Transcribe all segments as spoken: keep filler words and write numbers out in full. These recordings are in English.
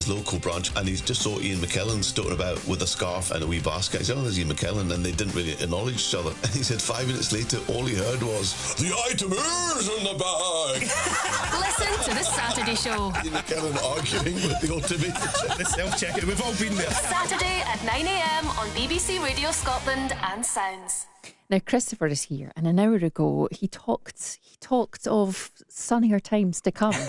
his local branch, and he just saw Ian McKellen stoating about with a scarf and a wee basket. He said, oh, there's Ian McKellen, and they didn't really acknowledge each other. And he said five minutes later, all he heard was, the item is in the bag. Listen to The Saturday Show. Ian McKellen arguing with the automated The self-checker, we've all been there. Saturday at nine a m on B B C Radio Scotland and Sounds. Now, Christopher is here, and an hour ago he talked he talked of sunnier times to come.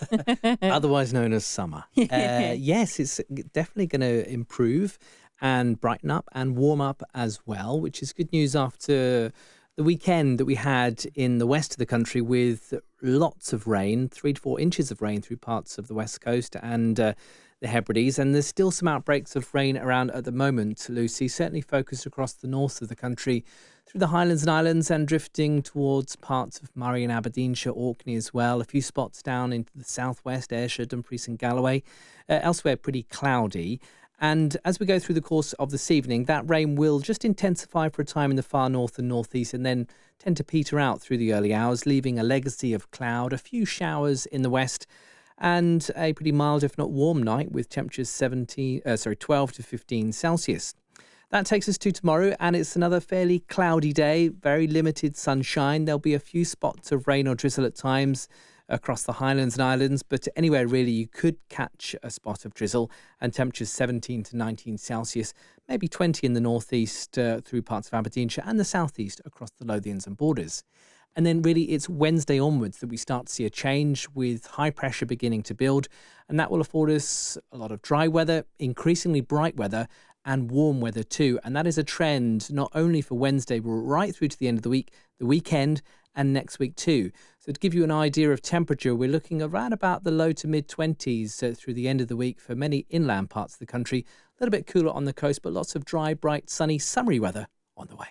Otherwise known as summer. Uh, yes, it's definitely going to improve and brighten up and warm up as well, which is good news after the weekend that we had in the west of the country with lots of rain, three to four inches of rain through parts of the west coast and uh, the Hebrides. And there's still some outbreaks of rain around at the moment, Lucy, certainly focused across the north of the country through the Highlands and Islands and drifting towards parts of Murray and Aberdeenshire, Orkney as well. A few spots down into the southwest, Ayrshire, Dumfries and Galloway. Uh, elsewhere, pretty cloudy. And as we go through the course of this evening, that rain will just intensify for a time in the far north and northeast and then tend to peter out through the early hours, leaving a legacy of cloud, a few showers in the west, and a pretty mild, if not warm, night with temperatures seventeen, uh, sorry, twelve to fifteen Celsius. That takes us to tomorrow, and it's another fairly cloudy day, very limited sunshine. There'll be a few spots of rain or drizzle at times across the Highlands and Islands, but anywhere really you could catch a spot of drizzle, and temperatures seventeen to nineteen Celsius, maybe twenty in the northeast uh, through parts of Aberdeenshire and the southeast across the Lothians and Borders. And then really it's Wednesday onwards that we start to see a change with high pressure beginning to build, and that will afford us a lot of dry weather, increasingly bright weather and warm weather too. And that is a trend not only for Wednesday but right through to the end of the week, the weekend and next week too. So to give you an idea of temperature, we're looking around about the low to mid twenties uh, through the end of the week for many inland parts of the country. A little bit cooler on the coast, but lots of dry, bright, sunny, summery weather on the way.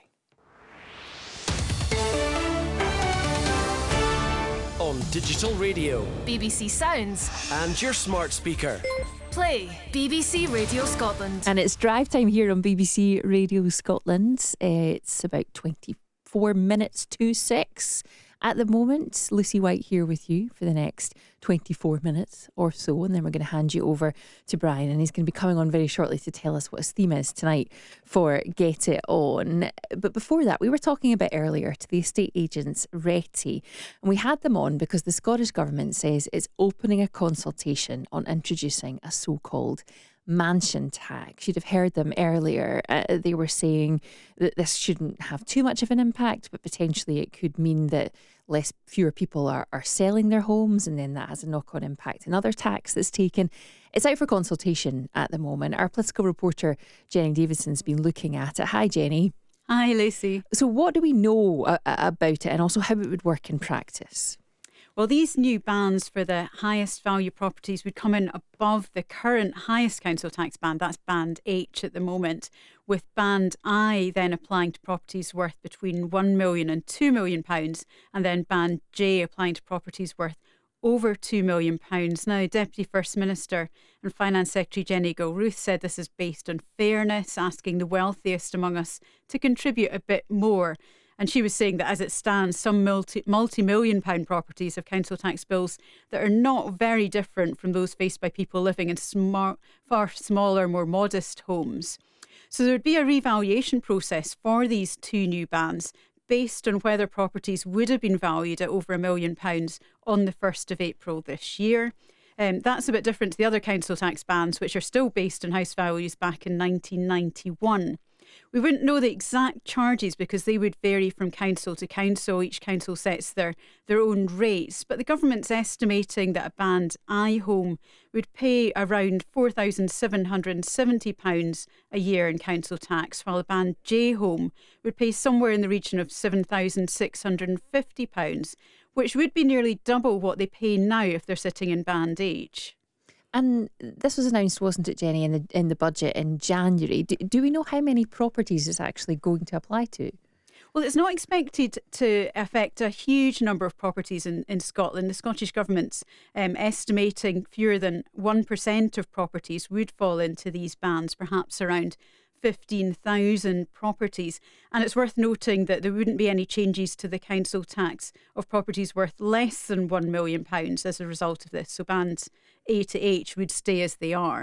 On digital radio, B B C Sounds, and your smart speaker. Play B B C Radio Scotland. And it's drive time here on B B C Radio Scotland. Uh, it's about twenty-four minutes to six at the moment. Lucy White here with you for the next twenty-four minutes or so, and then we're going to hand you over to Brian, and he's going to be coming on very shortly to tell us what his theme is tonight for Get It On. But before that, we were talking a bit earlier to the estate agents R E T I, and we had them on because the Scottish Government says it's opening a consultation on introducing a so-called mansion tax. You'd have heard them earlier. Uh, they were saying that this shouldn't have too much of an impact, but potentially it could mean that less fewer people are, are selling their homes, and then that has a knock-on impact. Another tax that's taken. It's out for consultation at the moment. Our political reporter Jenny Davidson's been looking at it. Hi, Jenny. Hi, Lucy. So what do we know uh, about it, and also how it would work in practice? Well, these new bans for the highest value properties would come in above the current highest council tax band. That's band H at the moment, with band I then applying to properties worth between one million and two million pounds, and then band J applying to properties worth over two million pounds. Now, Deputy First Minister and Finance Secretary Jenny Gilruth said this is based on fairness, asking the wealthiest among us to contribute a bit more. And she was saying that as it stands, some multi, multi-million pound properties have council tax bills that are not very different from those faced by people living in smart, far smaller, more modest homes. So there would be a revaluation process for these two new bans based on whether properties would have been valued at over a million pounds on the first of April this year. Um, that's a bit different to the other council tax bans, which are still based on house values back in nineteen ninety-one. We wouldn't know the exact charges because they would vary from council to council. Each council sets their, their own rates. But the government's estimating that a band I home would pay around four thousand seven hundred seventy pounds a year in council tax, while a band J home would pay somewhere in the region of seven thousand six hundred fifty pounds, which would be nearly double what they pay now if they're sitting in band H. And this was announced, wasn't it, Jenny, in the in the budget in January? Do, do we know how many properties it's actually going to apply to? Well, it's not expected to affect a huge number of properties in, in Scotland. The Scottish Government's um, estimating fewer than one percent of properties would fall into these bans, perhaps around fifteen thousand properties. And it's worth noting that there wouldn't be any changes to the council tax of properties worth less than one million pounds as a result of this. So bands A to H would stay as they are.